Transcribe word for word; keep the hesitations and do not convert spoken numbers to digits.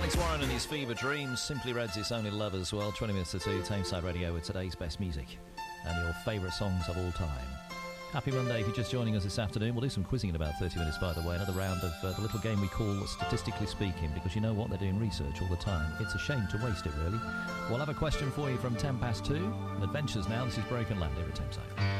Alex Warren and his Fever Dreams. Simply Red's It's Only Love as well. twenty minutes to two, Tameside Radio with today's best music and your favourite songs of all time. Happy Monday if you're just joining us this afternoon. We'll do some quizzing in about thirty minutes, by the way. Another round of uh, the little game we call Statistically Speaking, because you know what, they're doing research all the time. It's a shame to waste it, really. We'll have a question for you from ten past two. Adventures now. This is Broken Land here at Tameside.